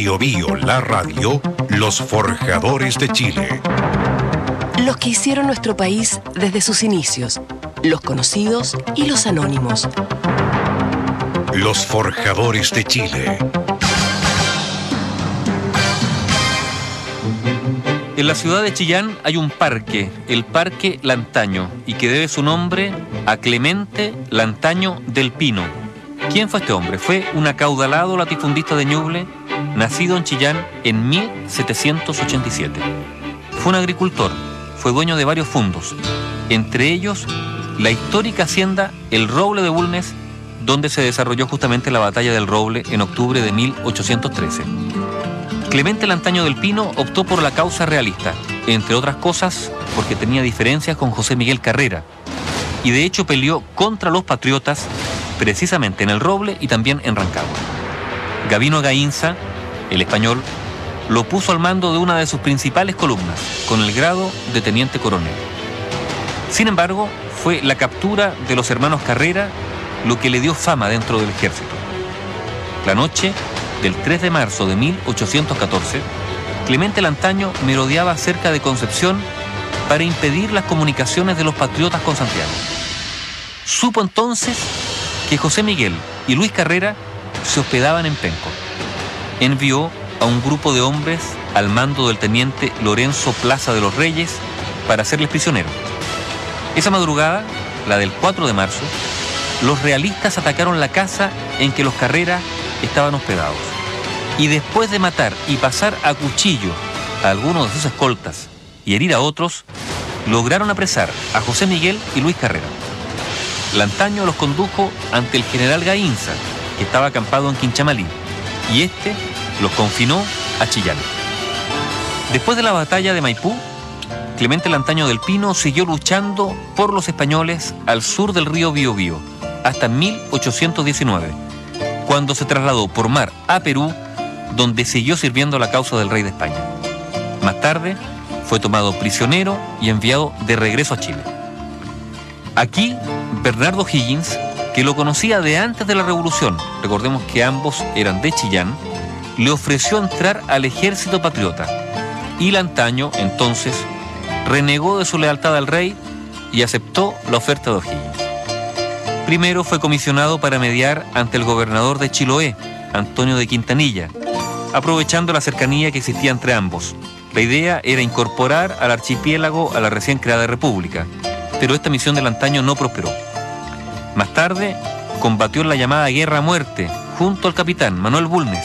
Biobío, la radio, los forjadores de Chile. Los que hicieron nuestro país desde sus inicios, los conocidos y los anónimos. Los forjadores de Chile. En la ciudad de Chillán hay un parque, el Parque Lantaño, y que debe su nombre a Clemente Lantaño del Pino. ¿Quién fue este hombre? Fue un acaudalado latifundista de Ñuble, nacido en Chillán en 1787. Fue un agricultor, fue dueño de varios fundos, entre ellos la histórica hacienda El Roble de Bulnes, donde se desarrolló justamente la batalla del Roble en octubre de 1813. Clemente Lantaño del Pino optó por la causa realista, entre otras cosas porque tenía diferencias con José Miguel Carrera, y de hecho peleó contra los patriotas precisamente en El Roble y también en Rancagua. Gavino Gaínza, el español, lo puso al mando de una de sus principales columnas, con el grado de teniente coronel. Sin embargo, fue la captura de los hermanos Carrera lo que le dio fama dentro del ejército. La noche del 3 de marzo de 1814, Clemente Lantaño merodeaba cerca de Concepción para impedir las comunicaciones de los patriotas con Santiago. Supo entonces que José Miguel y Luis Carrera se hospedaban en Penco. Envió a un grupo de hombres al mando del teniente Lorenzo Plaza de los Reyes para hacerles prisioneros. Esa madrugada, la del 4 de marzo, los realistas atacaron la casa en que los Carrera estaban hospedados, y después de matar y pasar a cuchillo a algunos de sus escoltas y herir a otros, lograron apresar a José Miguel y Luis Carrera. Lantaño los condujo ante el general Gaínza, que estaba acampado en Quinchamalí, y este los confinó a Chillán. Después de la batalla de Maipú, Clemente Lantaño del Pino siguió luchando por los españoles al sur del río Biobío hasta 1819, cuando se trasladó por mar a Perú, donde siguió sirviendo la causa del rey de España. Más tarde, fue tomado prisionero y enviado de regreso a Chile. Aquí, Bernardo Higgins, que lo conocía de antes de la Revolución, recordemos que ambos eran de Chillán, le ofreció entrar al ejército patriota, y Lantaño, entonces, renegó de su lealtad al rey y aceptó la oferta de O'Higgins. Primero fue comisionado para mediar ante el gobernador de Chiloé, Antonio de Quintanilla, aprovechando la cercanía que existía entre ambos. La idea era incorporar al archipiélago a la recién creada república, pero esta misión de Lantaño no prosperó. Más tarde, combatió en la llamada Guerra a Muerte junto al capitán Manuel Bulnes,